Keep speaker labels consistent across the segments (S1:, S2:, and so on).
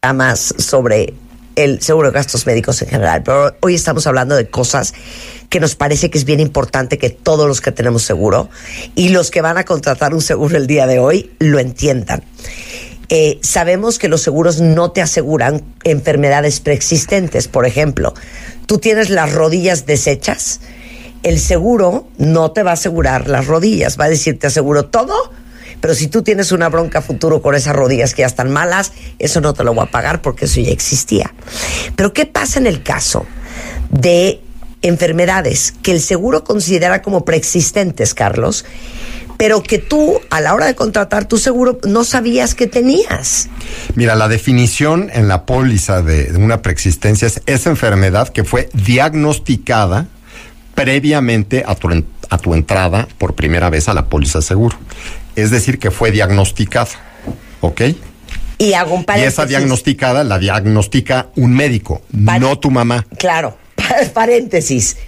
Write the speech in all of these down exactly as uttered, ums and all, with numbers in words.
S1: más sobre el seguro de gastos médicos en general, pero hoy estamos hablando de cosas que nos parece que es bien importante que todos los que tenemos seguro y los que van a contratar un seguro el día de hoy lo entiendan. Eh, sabemos que los seguros no te aseguran enfermedades preexistentes. Por ejemplo, tú tienes las rodillas deshechas, el seguro no te va a asegurar las rodillas, va a decir te aseguro todo, pero si tú tienes una bronca futuro con esas rodillas que ya están malas, eso no te lo voy a pagar porque eso ya existía. Pero ¿qué pasa en el caso de enfermedades que el seguro considera como preexistentes, Carlos, pero que tú, a la hora de contratar tu seguro, no sabías que tenías?
S2: Mira, la definición en la póliza de, de una preexistencia es esa enfermedad que fue diagnosticada previamente a tu, a tu entrada por primera vez a la póliza de seguro. Es decir, que fue diagnosticada, ¿ok?
S1: Y hago un paréntesis.
S2: Y esa diagnosticada la diagnostica un médico, Par- no tu mamá.
S1: Claro, paréntesis.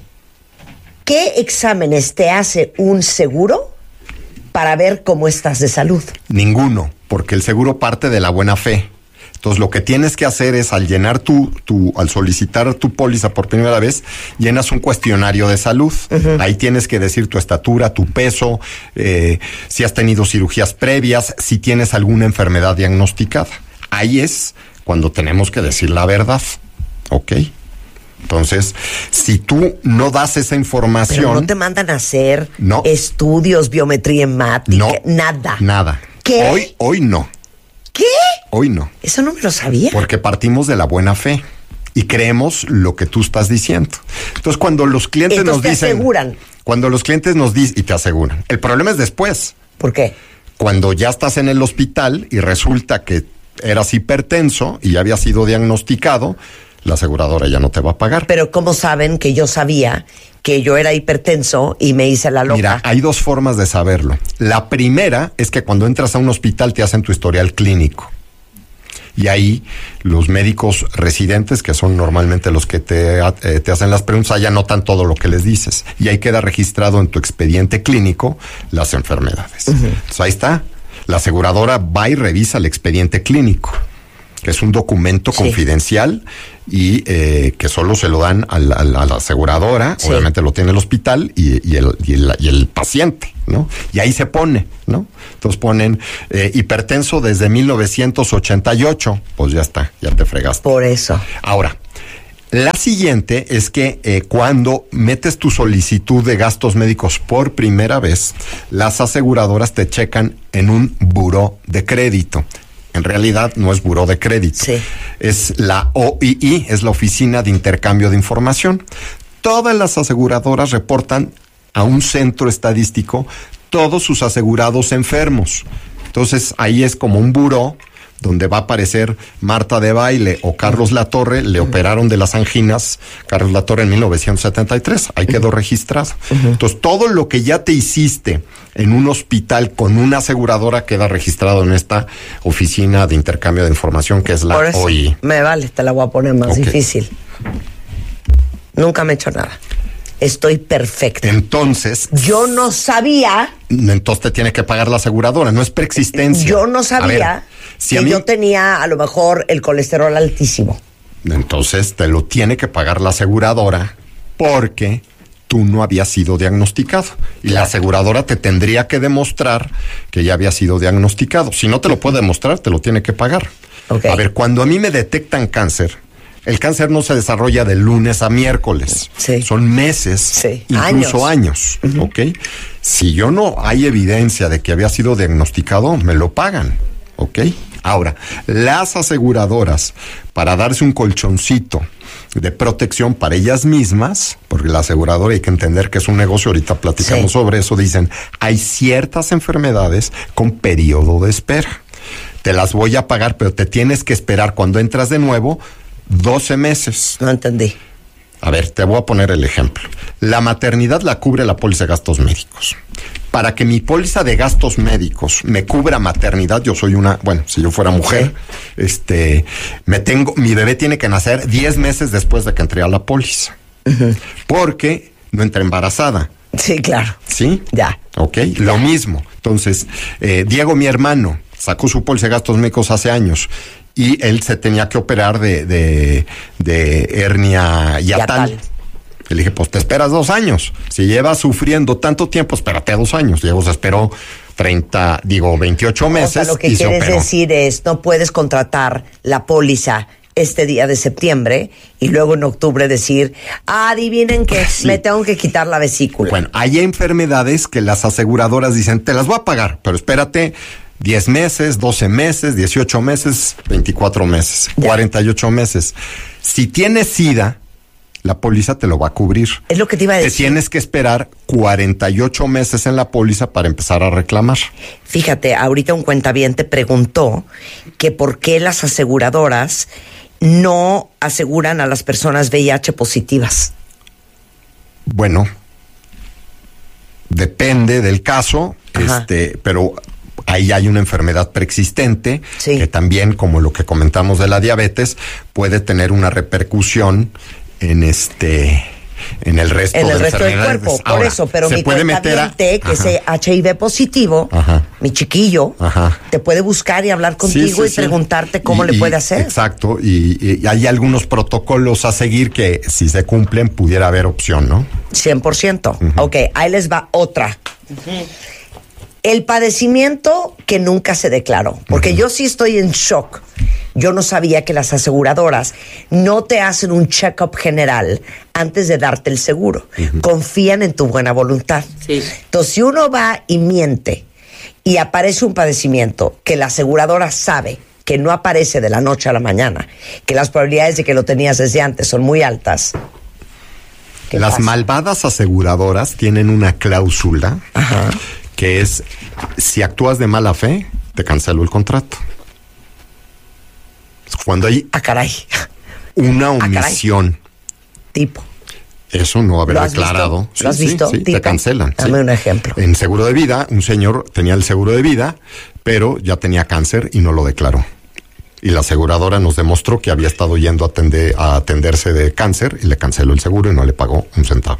S1: ¿Qué exámenes te hace un seguro para ver cómo estás de salud?
S2: Ninguno, porque el seguro parte de la buena fe. Entonces, lo que tienes que hacer es, al llenar tu, tu, al solicitar tu póliza por primera vez, llenas un cuestionario de salud. Uh-huh. Ahí tienes que decir tu estatura, tu peso, eh, si has tenido cirugías previas, si tienes alguna enfermedad diagnosticada. Ahí es cuando tenemos que decir la verdad, ¿ok? Entonces, si tú no das esa información...
S1: Pero no te mandan a hacer
S2: no,
S1: estudios, biometría hemática,
S2: no,
S1: nada.
S2: Nada.
S1: ¿Qué?
S2: Hoy, hoy no.
S1: ¿Qué?
S2: Hoy no.
S1: Eso no me lo sabía.
S2: Porque partimos de la buena fe y creemos lo que tú estás diciendo. Entonces, cuando los clientes
S1: Entonces
S2: nos
S1: te
S2: dicen...
S1: aseguran.
S2: Cuando los clientes nos dicen... Y te aseguran. El problema es después.
S1: ¿Por qué?
S2: Cuando ya estás en el hospital y resulta que eras hipertenso y ya había sido diagnosticado, la aseguradora ya no te va a pagar.
S1: Pero ¿cómo saben que yo sabía que yo era hipertenso y me hice la loca?
S2: Mira, hay dos formas de saberlo. La primera es que cuando entras a un hospital te hacen tu historial clínico. Y ahí los médicos residentes, que son normalmente los que te, eh, te hacen las preguntas, ahí anotan todo lo que les dices. Y ahí queda registrado en tu expediente clínico las enfermedades. Uh-huh. Entonces ahí está. La aseguradora va y revisa el expediente clínico, que es un documento sí. confidencial y eh, que solo se lo dan a la, a la, a la aseguradora, sí. obviamente lo tiene el hospital y, y, el, y, el, y el paciente, ¿no? Y ahí se pone, ¿no? Entonces ponen eh, hipertenso desde mil novecientos ochenta y ocho, pues ya está, ya te fregaste.
S1: Por eso.
S2: Ahora, la siguiente es que eh, cuando metes tu solicitud de gastos médicos por primera vez, las aseguradoras te checan en un buró de crédito. En realidad no es buró de crédito,
S1: sí.
S2: es la O I I, es la Oficina de Intercambio de Información. Todas las aseguradoras reportan a un centro estadístico todos sus asegurados enfermos. Entonces ahí es como un buró donde va a aparecer Marta de Baile o Carlos Latorre, le uh-huh. operaron de las anginas, Carlos Latorre en mil novecientos setenta y tres, ahí quedó uh-huh. registrado. Uh-huh. Entonces, todo lo que ya te hiciste en un hospital con una aseguradora queda registrado en esta Oficina de Intercambio de Información, que es la
S1: Por eso,
S2: O I I.
S1: Me vale, te la voy a poner más
S2: okay.
S1: difícil. Nunca me he hecho nada. Estoy perfecta.
S2: Entonces...
S1: Yo no sabía...
S2: Entonces te tiene que pagar la aseguradora, no es preexistencia.
S1: Yo no sabía... Si que mí, yo tenía a lo mejor el colesterol altísimo.
S2: Entonces te lo tiene que pagar la aseguradora porque tú no habías sido diagnosticado. Y claro. la aseguradora te tendría que demostrar que ya había sido diagnosticado. Si no te lo puede demostrar, te lo tiene que pagar. Okay. A ver, cuando a mí me detectan cáncer, el cáncer no se desarrolla de lunes a miércoles.
S1: Sí.
S2: Son meses,
S1: sí.
S2: incluso años. años uh-huh. ¿Ok? Si yo no hay evidencia de que había sido diagnosticado, me lo pagan. ¿Ok? Ahora, las aseguradoras, para darse un colchoncito de protección para ellas mismas, porque la aseguradora hay que entender que es un negocio, ahorita platicamos sí. sobre eso, dicen, hay ciertas enfermedades con periodo de espera. Te las voy a pagar, pero te tienes que esperar cuando entras de nuevo doce meses.
S1: No entendí.
S2: A ver, te voy a poner el ejemplo. La maternidad la cubre la póliza de gastos médicos. Para que mi póliza de gastos médicos me cubra maternidad, yo soy una, bueno, si yo fuera mujer, sí. este, me tengo, mi bebé tiene que nacer diez meses después de que entré a la póliza. Uh-huh. Porque no entré embarazada.
S1: Sí, claro.
S2: ¿Sí?
S1: Ya.
S2: Ok, ya. Lo mismo. Entonces, eh, Diego, mi hermano, sacó su póliza de gastos médicos hace años y él se tenía que operar de, de, de hernia hiatal.
S1: Yatal.
S2: Le dije, pues te esperas dos años. Si llevas sufriendo tanto tiempo, espérate dos años. Diego se esperó treinta, digo, veintiocho meses.
S1: O sea, lo que
S2: y se
S1: quieres
S2: operó.
S1: decir es, no puedes contratar la póliza este día de septiembre y luego en octubre decir, ah, adivinen que sí, me tengo que quitar la vesícula.
S2: Bueno, hay enfermedades que las aseguradoras dicen, te las voy a pagar, pero espérate diez meses, doce meses, dieciocho meses, veinticuatro meses, ya. cuarenta y ocho meses. Si tienes SIDA, la póliza te lo va a cubrir.
S1: Es lo que te iba a decir.
S2: Te tienes que esperar cuarenta y ocho meses en la póliza para empezar a reclamar.
S1: Fíjate, ahorita un cuentaviente preguntó que por qué las aseguradoras no aseguran a las personas V I H positivas.
S2: Bueno, depende del caso, este, pero ahí hay una enfermedad preexistente, sí, que también, como lo que comentamos de la diabetes, puede tener una repercusión en este en el resto,
S1: en el
S2: de
S1: resto del cuerpo. Ahora, por eso, pero mi cuentaviente, que es H I V positivo, ajá, mi chiquillo, ajá, te puede buscar y hablar contigo, sí, sí, y sí, preguntarte cómo y, le puede hacer.
S2: Exacto, y, y hay algunos protocolos a seguir que si se cumplen pudiera haber opción, ¿no?
S1: cien por ciento. Uh-huh. Ok, ahí les va otra. Uh-huh. El padecimiento que nunca se declaró, porque uh-huh, yo sí estoy en shock. Yo no sabía que las aseguradoras no te hacen un check-up general antes de darte el seguro. Uh-huh. Confían en tu buena voluntad. Sí. Entonces, si uno va y miente y aparece un padecimiento que la aseguradora sabe que no aparece de la noche a la mañana, que las probabilidades de que lo tenías desde antes son muy altas.
S2: Las
S1: pasa?
S2: malvadas aseguradoras tienen una cláusula, ajá, que es, si actúas de mala fe, te cancelo el contrato. Cuando hay
S1: ah, caray.
S2: una omisión,
S1: ah, tipo,
S2: eso no haber declarado,
S1: ¿lo has visto?
S2: Sí, sí, te cancelan.
S1: Dame
S2: sí.
S1: un ejemplo.
S2: En seguro de vida, un señor tenía el seguro de vida, pero ya tenía cáncer y no lo declaró. Y la aseguradora nos demostró que había estado yendo a, atender, a atenderse de cáncer y le canceló el seguro y no le pagó un centavo.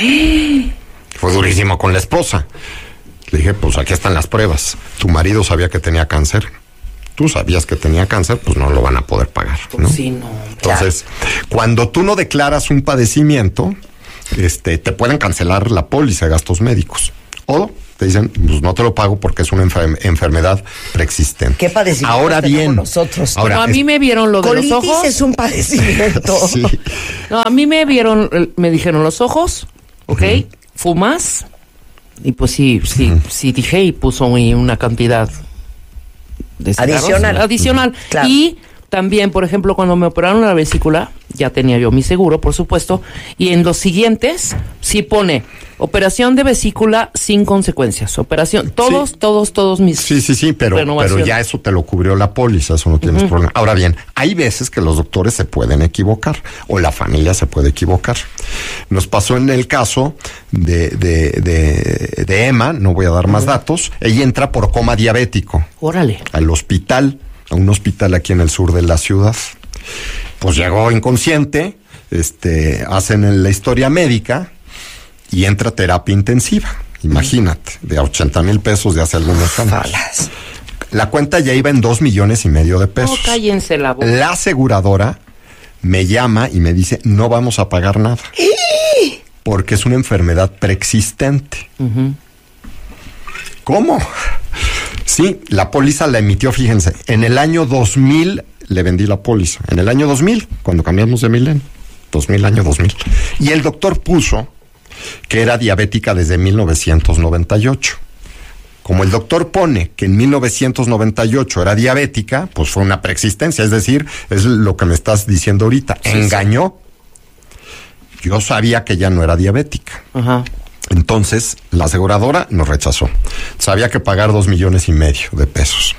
S2: Fue durísimo con la esposa. Le dije, pues aquí están las pruebas. Tu marido sabía que tenía cáncer. Tú sabías que tenía cáncer, pues no lo van a poder pagar, ¿no?
S1: Pues sí, no.
S2: Entonces, claro, cuando tú no declaras un padecimiento, este, te pueden cancelar la póliza de gastos médicos. O te dicen, pues no te lo pago porque es una enfer- enfermedad preexistente.
S1: ¿Qué padecimiento
S2: ahora bien,
S1: nosotros?
S2: Ahora,
S3: no, a mí
S2: es,
S3: me vieron lo de los ojos.
S1: Colitis es un padecimiento.
S2: Sí.
S3: No, a mí me vieron, me dijeron los ojos, ¿ok? Uh-huh. ¿Fumas? Y pues sí, sí, uh-huh, sí dije y puso una cantidad de cigarros,
S1: adicional.
S3: Adicional. Uh-huh. Claro. Y también, por ejemplo, cuando me operaron la vesícula, ya tenía yo mi seguro, por supuesto, y en los siguientes sí pone operación de vesícula sin consecuencias. Operación, todos, sí, todos, todos mis
S2: Sí, sí, sí, pero, pero ya eso te lo cubrió la póliza, eso no tienes uh-huh, problema. Ahora bien, hay veces que los doctores se pueden equivocar, o la familia se puede equivocar. Nos pasó en el caso de, de, de, de Emma, no voy a dar más uh-huh, datos, ella entra por coma diabético.
S3: Órale.
S2: Al hospital, a un hospital aquí en el sur de la ciudad. Pues llegó inconsciente, este, hacen la historia médica y entra a terapia intensiva. Imagínate, de ochenta mil pesos de hace algunos años.
S1: Falas.
S2: La cuenta ya iba en dos millones y medio de pesos.
S3: No, cállense la boca.
S2: La aseguradora me llama y me dice, no vamos a pagar nada. Porque es una enfermedad preexistente. Uh-huh. ¿Cómo? Sí, la póliza la emitió, fíjense, en el año dos mil le vendí la póliza. En el año dos mil, cuando cambiamos de milenio. dos mil, año dos mil. Y el doctor puso que era diabética desde mil novecientos noventa y ocho. Como el doctor pone que en mil novecientos noventa y ocho era diabética, pues fue una preexistencia, es decir, es lo que me estás diciendo ahorita. Sí, engañó. Sí. Yo sabía que ya no era diabética. Ajá. Entonces, la aseguradora nos rechazó. Sabía que pagar dos millones y medio de pesos.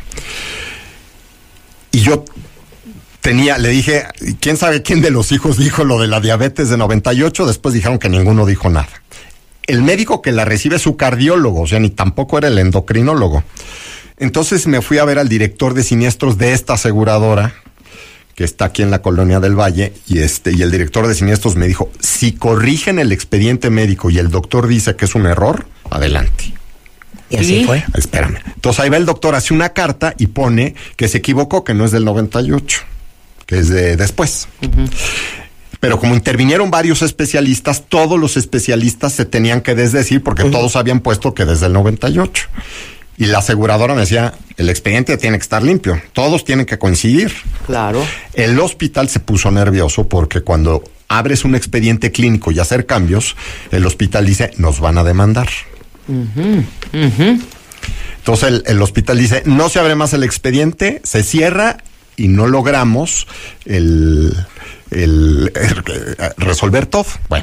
S2: Y yo tenía, le dije, ¿quién sabe quién de los hijos dijo lo de la diabetes de noventa y ocho? Después dijeron que ninguno dijo nada. El médico que la recibe es su cardiólogo, o sea, ni tampoco era el endocrinólogo. Entonces me fui a ver al director de siniestros de esta aseguradora, que está aquí en la Colonia del Valle, y este, y el director de siniestros me dijo, si corrigen el expediente médico y el doctor dice que es un error, adelante.
S1: Y así
S3: ¿Y?
S1: fue.
S2: Espérame. Entonces ahí va el doctor, hace una carta y pone que se equivocó, que no es del noventa y ocho, que es de después. Uh-huh. Pero como intervinieron varios especialistas, todos los especialistas se tenían que desdecir porque uh-huh. todos habían puesto que desde el noventa y ocho. Y la aseguradora me decía, el expediente tiene que estar limpio, todos tienen que coincidir.
S3: Claro.
S2: El hospital se puso nervioso porque cuando abres un expediente clínico y hacer cambios, el hospital dice, nos van a demandar.
S3: Uh-huh. Uh-huh.
S2: Entonces el, el hospital dice, no se abre más el expediente, se cierra y no logramos el, el, el resolver todo. Bueno,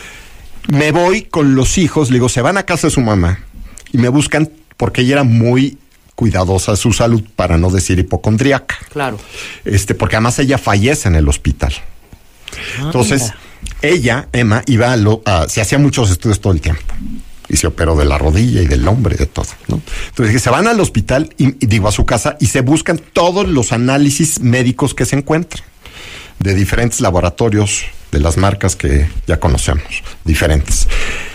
S2: me voy con los hijos, le digo, se van a casa de su mamá y me buscan porque ella era muy cuidadosa de su salud, para no decir hipocondríaca.
S3: Claro.
S2: Este, porque además ella fallece en el hospital. Ah, Entonces, mira. ella, Emma, iba a, lo, a se hacía muchos estudios todo el tiempo. Y se operó de la rodilla y del hombro y de todo, ¿no? Entonces, se van al hospital, y, y digo, a su casa, y se buscan todos los análisis médicos que se encuentran, de diferentes laboratorios, de las marcas que ya conocemos, diferentes.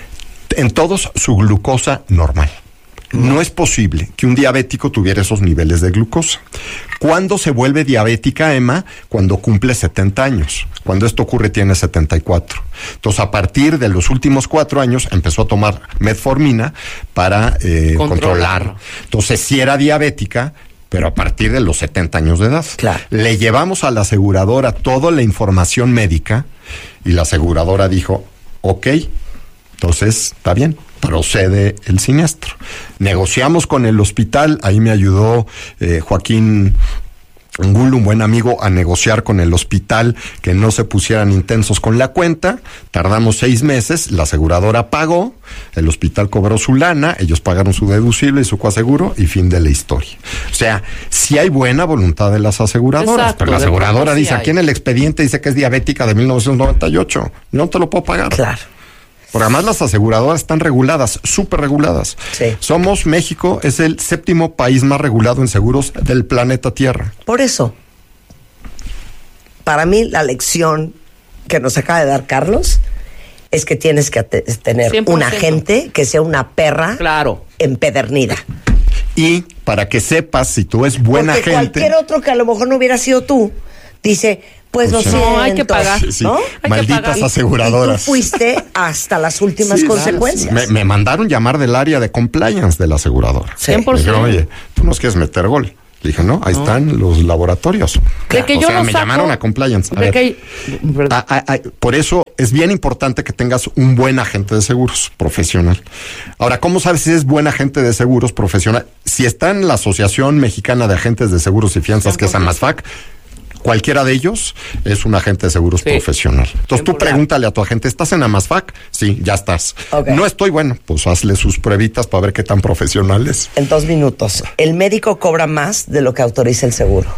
S2: En todos, su glucosa normal. No es posible que un diabético tuviera esos niveles de glucosa. ¿Cuándo se vuelve diabética, Emma? Cuando cumple setenta años. Cuando esto ocurre tiene setenta y cuatro. Entonces, a partir de los últimos cuatro años, empezó a tomar metformina para eh, controlar. Entonces, sí era diabética, pero a partir de los setenta años de edad.
S1: Claro.
S2: Le llevamos a la aseguradora toda la información médica y la aseguradora dijo, ok, entonces está bien, procede el siniestro. Negociamos con el hospital, ahí me ayudó eh, Joaquín Angulo, un buen amigo, a negociar con el hospital que no se pusieran intensos con la cuenta. Tardamos seis meses, la aseguradora pagó, el hospital cobró su lana, ellos pagaron su deducible y su coaseguro y fin de la historia. O sea, sí hay buena voluntad de las aseguradoras,
S3: exacto,
S2: pero la aseguradora dice,
S3: sí
S2: aquí en el expediente dice que es diabética de mil novecientos noventa y ocho, no te lo puedo pagar.
S1: Claro.
S2: Porque además las aseguradoras están reguladas, súper reguladas.
S1: Sí.
S2: Somos, México es el séptimo país más regulado en seguros del planeta Tierra.
S1: Por eso, para mí la lección que nos acaba de dar Carlos es que tienes que te- tener
S3: cien por
S1: un
S3: ciento.
S1: agente que sea una perra
S3: Claro.
S1: empedernida.
S2: Y para que sepas si tú es buena
S1: Porque
S2: gente...
S1: cualquier otro que a lo mejor no hubiera sido tú, dice, pues,
S2: Pues
S1: lo
S2: sí.
S1: siento.
S3: No, hay que pagar.
S2: Sí, sí.
S1: ¿No?
S3: Hay que
S2: Malditas
S3: pagar.
S1: Y
S2: aseguradoras.
S1: tú fuiste hasta las últimas
S2: Sí,
S1: consecuencias.
S2: Me, me mandaron llamar del área de compliance de la aseguradora.
S1: Sí.
S3: cien por
S2: Me
S3: ciento.
S2: dijeron, oye, tú nos quieres meter gol. Le dije, no, ahí
S3: No.
S2: están los laboratorios.
S3: De que
S2: o
S3: yo
S2: sea,
S3: lo
S2: me
S3: saco-
S2: llamaron a compliance. A
S3: de
S2: ver,
S3: que- ¿verdad?
S2: Ah, ah, ah, por eso es bien importante que tengas un buen agente de seguros profesional. Ahora, ¿cómo sabes si es buen agente de seguros profesional? Si está en la Asociación Mexicana de Agentes de Seguros y Fianzas, que es AMASFAC, cualquiera de ellos es un agente de seguros
S3: Sí.
S2: profesional. Entonces tú
S3: cien por ciento.
S2: pregúntale a tu agente, ¿estás en AMASFAC? Sí, ya estás.
S1: Ok.
S2: No estoy, bueno, pues hazle sus pruebitas para ver qué tan profesional es.
S1: En dos minutos. El médico cobra más de lo que autoriza el seguro.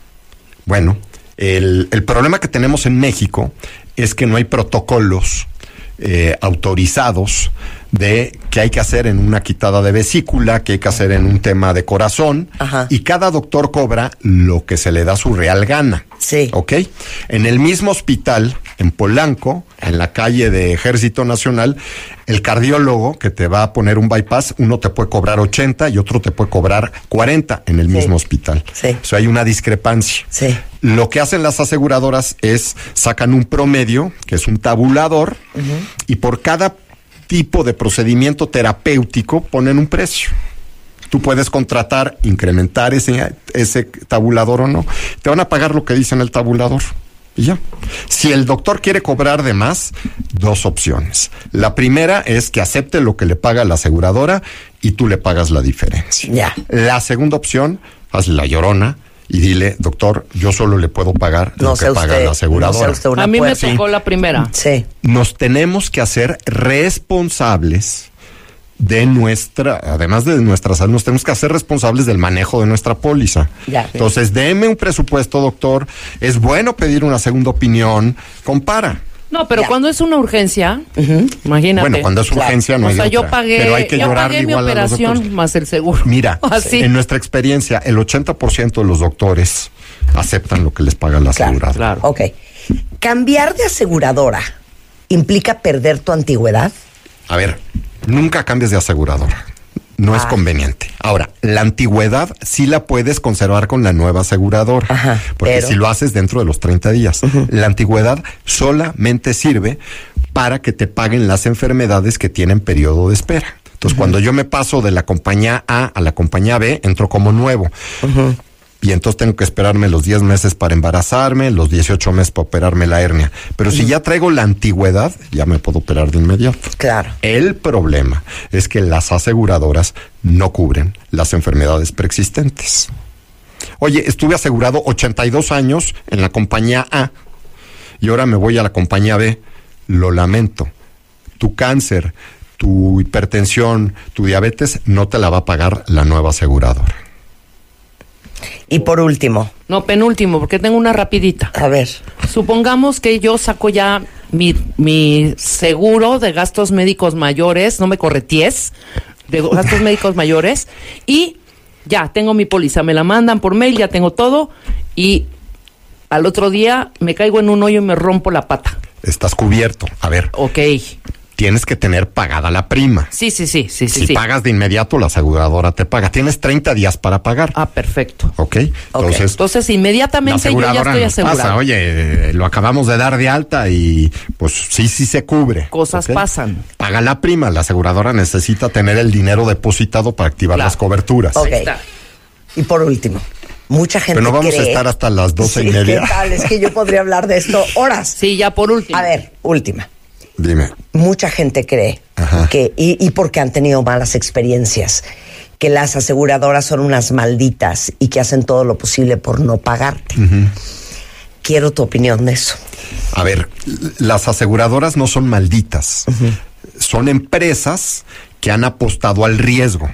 S2: Bueno, el, el problema que tenemos en México es que no hay protocolos eh, autorizados de qué hay que hacer en una quitada de vesícula, qué hay que hacer en un tema de corazón,
S1: Ajá.
S2: y cada doctor cobra lo que se le da su real gana.
S1: Sí.
S2: ¿Ok? En el mismo hospital, en Polanco, en la calle de Ejército Nacional, el cardiólogo que te va a poner un bypass, uno te puede cobrar ochenta y otro te puede cobrar cuarenta en el
S1: Sí.
S2: mismo hospital.
S1: Sí.
S2: O sea, hay una discrepancia.
S1: Sí.
S2: Lo que hacen las aseguradoras es sacan un promedio, que es un tabulador, uh-huh. y por cada tipo de procedimiento terapéutico ponen un precio. Tú puedes contratar, incrementar ese, ese tabulador o no. Te van a pagar lo que dice en el tabulador. Y ya. Si el doctor quiere cobrar de más, dos opciones. La primera es que acepte lo que le paga la aseguradora y tú le pagas la diferencia.
S1: Ya.
S2: La segunda opción, hazle la llorona y dile, doctor, yo solo le puedo pagar
S1: No
S2: lo
S1: sea
S2: que paga
S1: usted,
S2: la aseguradora.
S1: no sea usted una
S3: A mí me
S1: puerta.
S3: tocó la primera.
S1: Sí.
S2: Nos tenemos que hacer responsables de nuestra, además de nuestra salud, nos tenemos que hacer responsables del manejo de nuestra póliza.
S1: Ya.
S2: Entonces, déme un presupuesto, doctor. Es bueno pedir una segunda opinión. Compara.
S3: No, pero
S1: Ya.
S3: cuando es una urgencia, imagínate.
S2: Bueno, cuando es
S1: Claro.
S2: urgencia no
S3: o
S2: hay
S3: sea,
S2: de
S3: yo
S2: otra.
S3: pagué,
S2: Pero hay que
S3: yo
S2: llorar
S3: pagué mi
S2: igual a los doctores.
S3: operación más el seguro.
S2: Mira,
S3: Así.
S2: en nuestra experiencia, el ochenta por ciento de los doctores aceptan lo que les paga la
S1: Claro,
S2: aseguradora.
S3: claro.
S1: Ok. Cambiar de aseguradora implica perder tu antigüedad.
S2: A ver, nunca cambies de aseguradora. no
S1: ah.
S2: es conveniente. Ahora, la antigüedad sí la puedes conservar con la nueva aseguradora,
S1: Ajá,
S2: porque
S1: pero...
S2: si lo haces dentro de los treinta días. Uh-huh. La antigüedad solamente sirve para que te paguen las enfermedades que tienen periodo de espera. Entonces, uh-huh. cuando yo me paso de la compañía A a la compañía B, entro como nuevo. Uh-huh. Y entonces tengo que esperarme los diez meses para embarazarme, los dieciocho meses para operarme la hernia. Pero uh-huh. si ya traigo la antigüedad, ya me puedo operar de inmediato.
S1: Claro.
S2: El problema es que las aseguradoras no cubren las enfermedades preexistentes. Oye, estuve asegurado ochenta y dos años en la compañía A y ahora me voy a la compañía B. Lo lamento. Tu cáncer, tu hipertensión, tu diabetes no te la va a pagar la nueva aseguradora.
S1: Y por último.
S3: No, penúltimo, porque tengo una rapidita.
S1: A ver.
S3: Supongamos que yo saco ya mi, mi seguro de gastos médicos mayores, no me correties, de gastos médicos mayores, y ya tengo mi póliza, me la mandan por mail, ya tengo todo, y al otro día me caigo en un hoyo y me rompo la pata.
S2: Estás cubierto. A ver.
S3: Ok.
S2: Tienes que tener pagada la prima.
S3: Sí, sí, sí, sí, sí.
S2: Si
S3: sí.
S2: pagas de inmediato, la aseguradora te paga. Tienes treinta días para pagar.
S3: Ah, perfecto.
S2: Ok. Entonces,
S3: okay. Entonces inmediatamente yo ya estoy asegurado.
S2: Pasa, oye, eh, lo acabamos de dar de alta y pues sí, sí se cubre.
S3: Cosas
S2: ¿okay?
S3: pasan.
S2: Paga la prima. La aseguradora necesita tener el dinero depositado para activar claro. las coberturas.
S1: Ok. Y por último, mucha gente
S2: Pero no vamos
S1: cree...
S2: a estar hasta las doce
S1: sí,
S2: y media.
S1: ¿Qué tal? Es que yo podría hablar de esto horas.
S3: Sí, ya por último.
S1: A ver, última.
S2: Dime.
S1: Mucha gente cree Ajá. que, y, y porque han tenido malas experiencias, que las aseguradoras son unas malditas y que hacen todo lo posible por no pagarte. Uh-huh. Quiero tu opinión de eso.
S2: A ver, las aseguradoras no son malditas. Uh-huh. Son empresas que han apostado al riesgo.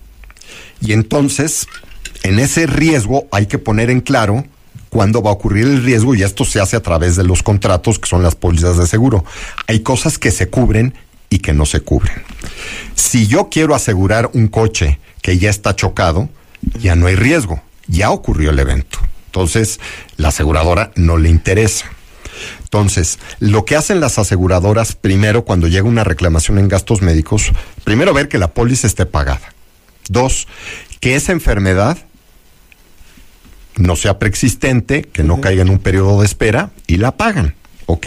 S2: Y entonces, en ese riesgo hay que poner en claro cuándo va a ocurrir el riesgo, y esto se hace a través de los contratos, que son las pólizas de seguro. Hay cosas que se cubren y que no se cubren. Si yo quiero asegurar un coche que ya está chocado, ya no hay riesgo, ya ocurrió el evento. Entonces, la aseguradora no le interesa. Entonces, lo que hacen las aseguradoras, primero, cuando llega una reclamación en gastos médicos, primero ver que la póliza esté pagada. Dos, que esa enfermedad no sea preexistente, que no uh-huh. caiga en un periodo de espera, y la pagan, ¿ok?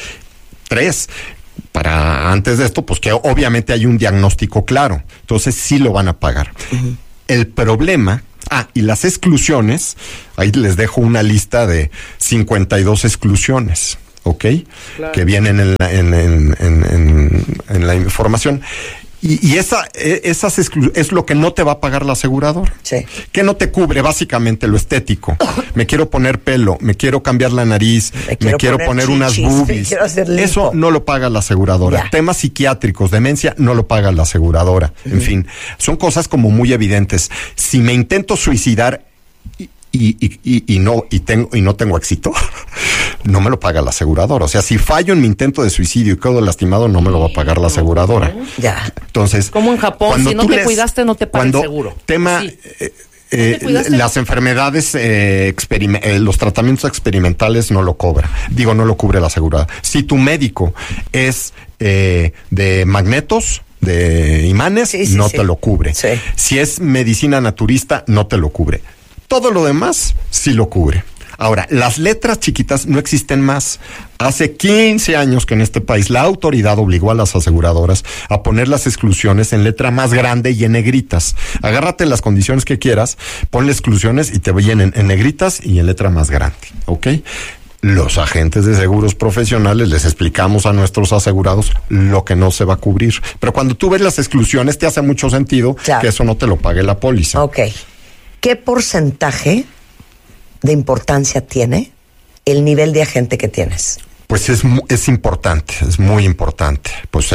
S2: Tres, para antes de esto, pues que obviamente hay un diagnóstico claro, entonces sí lo van a pagar. Uh-huh. El problema, ah, y las exclusiones, ahí les dejo una lista de cincuenta y dos exclusiones, ¿ok? Claro. Que vienen en la, en, en, en, en, en la información. Y, y esa, esas exclu- es lo que no te va a pagar la aseguradora.
S1: Sí.
S2: ¿Qué no te cubre? Básicamente lo estético. Me quiero poner pelo, me quiero cambiar la nariz, me quiero, me quiero poner, poner chichis, unas boobies.
S1: Quiero hacer lipo.
S2: Eso no lo paga la aseguradora. Ya. Temas psiquiátricos, demencia, no lo paga la aseguradora. Uh-huh. En fin, son cosas como muy evidentes. Si me intento suicidar y, y, y, y, no, y, tengo, y no tengo éxito, no me lo paga la aseguradora. O sea, si fallo en mi intento de suicidio y quedo lastimado, no me lo va a pagar la aseguradora.
S1: Ya.
S3: Entonces, como en Japón, si no te les, cuidaste, no te paga el seguro.
S2: Tema, sí. eh, eh, ¿No las enfermedades, eh, experime- eh, los tratamientos experimentales no lo cobra. Digo, no lo cubre la aseguradora. Si tu médico es eh, de magnetos, de imanes, sí, sí, no sí. te lo cubre.
S1: Sí.
S2: Si es medicina naturista, no te lo cubre. Todo lo demás sí lo cubre. Ahora, las letras chiquitas no existen más. Hace quince años que en este país la autoridad obligó a las aseguradoras a poner las exclusiones en letra más grande y en negritas. Agárrate las condiciones que quieras, ponle exclusiones y te vienen en negritas y en letra más grande, ¿ok? Los agentes de seguros profesionales les explicamos a nuestros asegurados lo que no se va a cubrir. Pero cuando tú ves las exclusiones, te hace mucho sentido claro. que eso no te lo pague la póliza.
S1: Ok. ¿Qué porcentaje de importancia tiene el nivel de agente que tienes?
S2: Pues es, es importante, es muy importante. Pues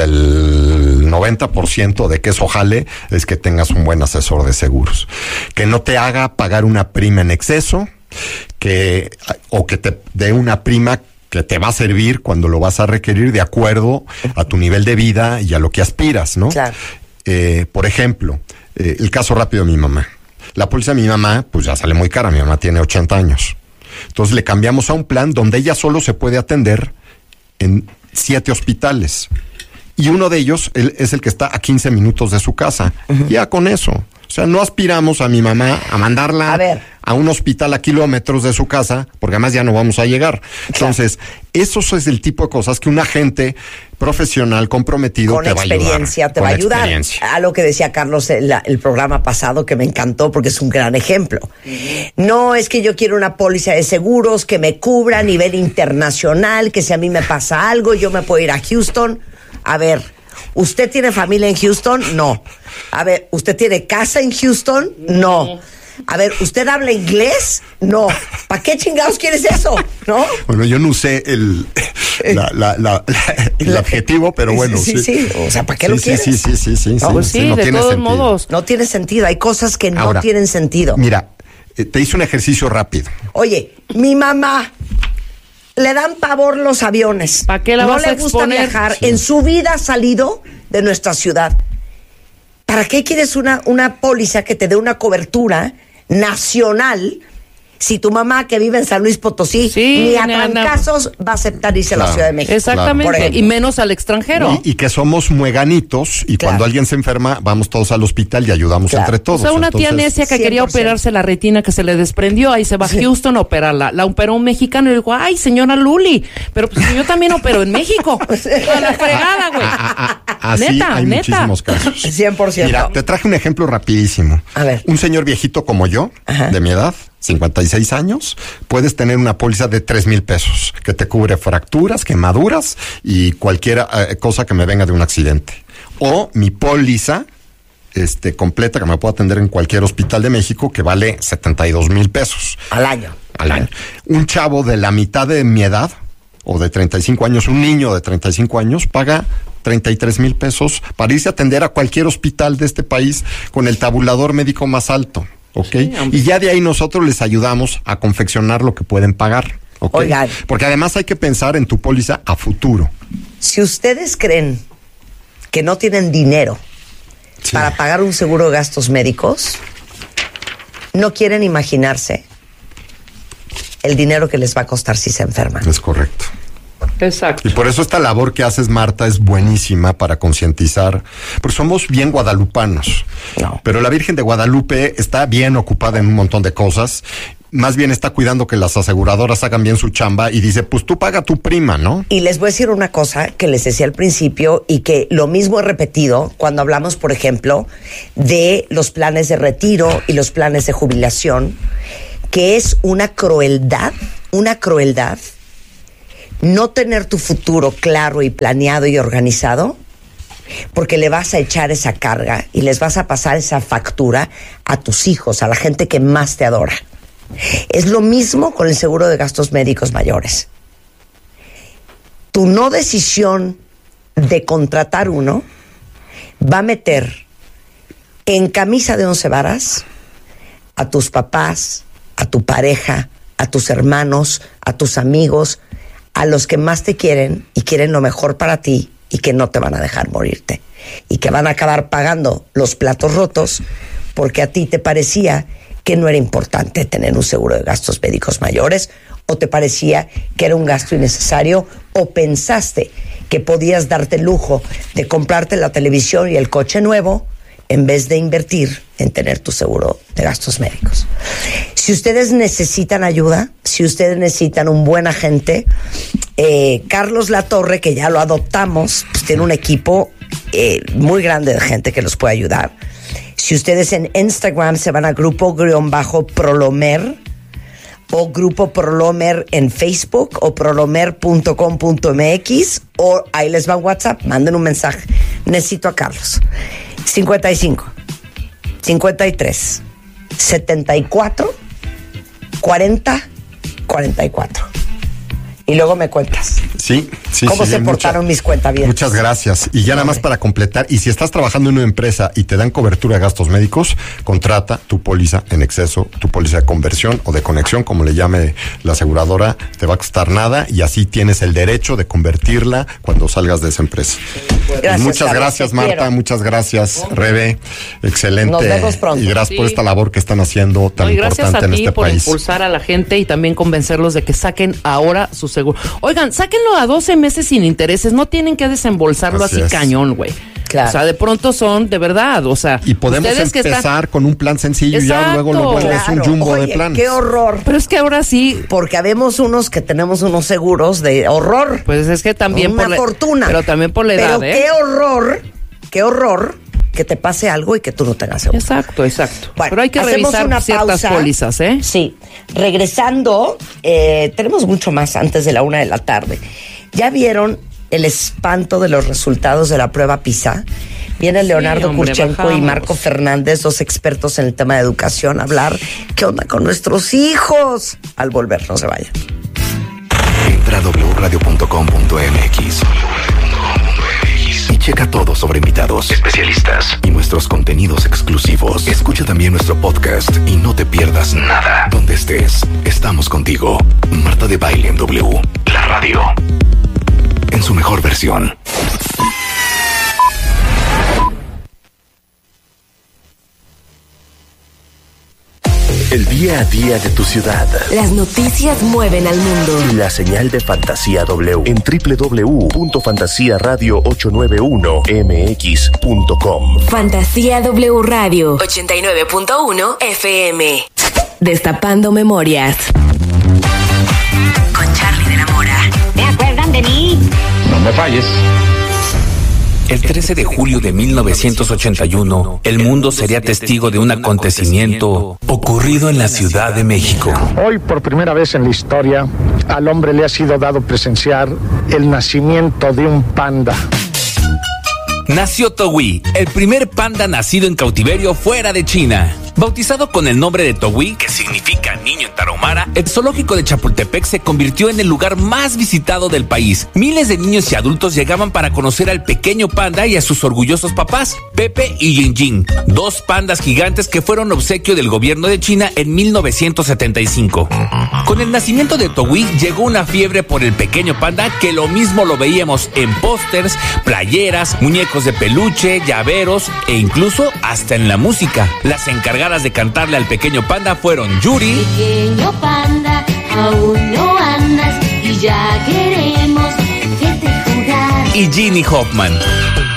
S2: el noventa por ciento de que eso jale es que tengas un buen asesor de seguros. Que no te haga pagar una prima en exceso, que o que te dé una prima que te va a servir cuando lo vas a requerir de acuerdo a tu nivel de vida y a lo que aspiras, ¿no?
S1: Claro.
S2: Eh, por ejemplo, eh, el caso rápido de mi mamá. La póliza de mi mamá, pues ya sale muy cara. Mi mamá tiene ochenta años. Entonces le cambiamos a un plan donde ella solo se puede atender en siete hospitales. y uno de ellos él, es el que está a quince minutos de su casa. Uh-huh. Ya con eso. O sea, no aspiramos a mi mamá a mandarla
S1: a, ver.
S2: a un hospital a kilómetros de su casa, porque además ya no vamos a llegar. Entonces, claro. Eso es el tipo de cosas que un agente profesional comprometido
S1: con
S2: te va a ayudar.
S1: Con experiencia te va a ayudar. A lo que decía Carlos el, el programa pasado, que me encantó porque es un gran ejemplo. Uh-huh. No es que yo quiero una póliza de seguros que me cubra a nivel internacional, que si a mí me pasa algo, yo me puedo ir a Houston. A ver, ¿usted tiene familia en Houston? No. A ver, ¿usted tiene casa en Houston? No. A ver, ¿usted habla inglés? No. ¿Para qué chingados quieres eso? ¿No?
S2: Bueno, yo no usé el, la, la, la, la, el adjetivo, pero bueno.
S1: Sí, sí. sí. sí. O sea, ¿para qué
S2: sí,
S1: lo
S2: sí,
S1: quieres?
S2: Sí, sí, sí, sí.
S3: No,
S2: sí,
S3: pues sí,
S2: sí no
S3: de
S2: tiene
S3: todos
S2: sentido.
S3: modos.
S1: No tiene sentido. Hay cosas que no
S2: Ahora,
S1: tienen sentido.
S2: Mira, te hice un ejercicio rápido.
S1: Oye, mi mamá le dan pavor los aviones.
S3: ¿Para qué la
S1: no
S3: vas
S1: le
S3: a
S1: gusta
S3: exponer?
S1: viajar.
S2: Sí.
S1: En su vida ha salido de nuestra ciudad. ¿Para qué quieres una, una póliza que te dé una cobertura nacional si tu mamá, que vive en San Luis Potosí,
S3: sí,
S1: ni a
S3: no,
S1: trancazos no. va a aceptar irse
S2: claro,
S1: a la Ciudad de México?
S3: Exactamente,
S1: claro.
S3: y menos al extranjero.
S2: Y, y que somos mueganitos y claro. Cuando alguien se enferma, vamos todos al hospital y ayudamos claro. Entre todos.
S3: O sea, una
S2: Entonces,
S3: tía necia que
S1: cien por ciento.
S3: Quería operarse la retina que se le desprendió, ahí se va a sí. Houston a operarla. La operó un mexicano y le dijo, ay, señora Luli, pero pues yo también opero en México. A la fregada, güey.
S2: A, a, así
S3: neta,
S2: hay
S3: neta.
S2: muchísimos casos.
S1: cien por ciento.
S2: Mira, te traje un ejemplo rapidísimo.
S1: A ver.
S2: Un señor viejito como yo, ajá. De mi edad, cincuenta y seis años, puedes tener una póliza de tres mil pesos que te cubre fracturas, quemaduras y cualquier eh, cosa que me venga de un accidente. O mi póliza este, completa que me puedo atender en cualquier hospital de México que vale setenta y dos mil pesos.
S1: Al año.
S2: Al año. Un chavo de la mitad de mi edad o de treinta y cinco años, un niño de treinta y cinco años paga treinta y tres mil pesos para irse a atender a cualquier hospital de este país con el tabulador médico más alto. ¿Okay? Sí, y ya de ahí nosotros les ayudamos a confeccionar lo que pueden pagar. ¿Okay?
S1: Oigan.
S2: Porque además hay que pensar en tu póliza a futuro.
S1: Si ustedes creen que no tienen dinero sí. Para pagar un seguro de gastos médicos, no quieren imaginarse el dinero que les va a costar si se enferman.
S2: Es correcto.
S3: Exacto.
S2: Y por eso esta labor que haces, Marta, es buenísima para concientizar, porque somos bien guadalupanos.
S1: No.
S2: Pero la Virgen de Guadalupe está bien ocupada en un montón de cosas. Más bien está cuidando que las aseguradoras hagan bien su chamba y dice, pues tú paga tu prima, ¿no?
S1: Y les voy a decir una cosa que les decía al principio y que lo mismo he repetido cuando hablamos, por ejemplo, de los planes de retiro y los planes de jubilación, que es una crueldad, una crueldad no tener tu futuro claro y planeado y organizado, porque le vas a echar esa carga y les vas a pasar esa factura a tus hijos, a la gente que más te adora. Es lo mismo con el seguro de gastos médicos mayores. Tu no decisión de contratar uno va a meter en camisa de once varas a tus papás, a tu pareja, a tus hermanos, a tus amigos, a los que más te quieren y quieren lo mejor para ti y que no te van a dejar morirte y que van a acabar pagando los platos rotos porque a ti te parecía que no era importante tener un seguro de gastos médicos mayores o te parecía que era un gasto innecesario o pensaste que podías darte el lujo de comprarte la televisión y el coche nuevo en vez de invertir en tener tu seguro de gastos médicos. Si ustedes necesitan ayuda, si ustedes necesitan un buen agente, eh, Carlos Latorre, que ya lo adoptamos, pues tiene un equipo eh, muy grande de gente que los puede ayudar. Si ustedes en Instagram se van a grupo-prolomer o Grupo Prolomer en Facebook o prolomer punto com punto m x o ahí les va un WhatsApp, manden un mensaje. Necesito a Carlos. cincuenta y cinco, cincuenta y tres, setenta y cuatro, cuarenta, cuarenta y cuatro. Y luego me cuentas.
S2: Sí, sí,
S1: ¿Cómo
S2: sí,
S1: se
S2: sí,
S1: portaron
S2: mucha,
S1: mis cuentavientes?
S2: Muchas gracias. Y ya nada más para completar, y si estás trabajando en una empresa y te dan cobertura de gastos médicos, contrata tu póliza en exceso, tu póliza de conversión o de conexión, como le llame la aseguradora, te va a costar nada y así tienes el derecho de convertirla cuando salgas de esa empresa.
S1: Gracias,
S2: muchas
S1: Carlos,
S2: gracias,
S1: te
S2: Marta.
S1: quiero.
S2: Muchas gracias, Rebe. Excelente.
S1: Nos vemos pronto.
S2: Y gracias
S3: Sí.
S2: por esta labor que están haciendo tan
S3: No, y gracias
S2: importante
S3: a
S2: en
S3: ti
S2: este
S3: por
S2: país.
S3: impulsar a la gente y también convencerlos de que saquen ahora su seguro. Oigan, sáquenlo a doce meses sin intereses, no tienen que desembolsarlo
S2: Así
S3: así,
S2: es.
S3: cañón, güey.
S1: Claro.
S3: O sea, de pronto son de verdad, o sea,
S2: Y podemos
S3: ustedes que
S2: empezar
S3: están...
S2: con un plan sencillo y ya
S3: Exacto.
S2: luego lo bueno es un
S1: Claro.
S2: jumbo
S1: Oye,
S2: de plan.
S1: qué horror.
S3: Pero es que ahora sí,
S1: Porque habemos unos que tenemos unos seguros de horror.
S3: pues es que también
S1: Una
S3: por la
S1: fortuna.
S3: pero también por la edad,
S1: Pero
S3: ¿eh?
S1: qué horror, qué horror que te pase algo y que tú no tengas seguro.
S3: Exacto, exacto.
S1: Bueno,
S3: pero hay que
S1: hacemos
S3: revisar
S1: una
S3: ciertas
S1: pausa.
S3: pólizas, ¿eh?
S1: Sí. Regresando, eh, tenemos mucho más antes de la una de la tarde. ¿Ya vieron el espanto de los resultados de la prueba PISA? Vienen Leonardo
S3: hombre,
S1: Kurchenko y
S3: bajamos.
S1: Marco Fernández, dos expertos en el tema de educación, a hablar qué onda con nuestros hijos. Al volver, no se vayan.
S4: Entra a doble radio punto com punto m x y checa todo sobre invitados, especialistas y nuestros contenidos exclusivos. Escucha también nuestro podcast y no te pierdas nada. Donde estés, estamos contigo. Marta de Baile en W, la radio, en su mejor versión. El día a día de tu ciudad.
S5: Las noticias mueven al mundo.
S4: La señal de Fantasía W en doble u doble u doble u punto fantasía radio ocho nueve uno m x punto com.
S5: Fantasía W Radio ochenta y nueve punto uno F M. Destapando memorias. Con Charlie de la Mora.
S6: ¿Se acuerdan de mí?
S4: No me falles.
S7: El trece de julio de mil novecientos ochenta y uno, el mundo sería testigo de un acontecimiento ocurrido en la Ciudad de México.
S8: Hoy, por primera vez en la historia, al hombre le ha sido dado presenciar el nacimiento de un panda.
S7: Nació Togui, el primer panda nacido en cautiverio fuera de China. Bautizado con el nombre de Togui, que significa niño en tarahumara, el zoológico de Chapultepec se convirtió en el lugar más visitado del país. Miles de niños y adultos llegaban para conocer al pequeño panda y a sus orgullosos papás, Pepe y Jinjin, dos pandas gigantes que fueron obsequio del gobierno de China en mil novecientos setenta y cinco. Con el nacimiento de Togui llegó una fiebre por el pequeño panda que lo mismo lo veíamos en pósters, playeras, muñecos de peluche, llaveros e incluso hasta en la música. Las encargadas de cantarle al pequeño panda fueron Yuri,
S6: Pequeño panda, aún no andas y ya queremos verte jugar.
S7: y Ginny Hoffman.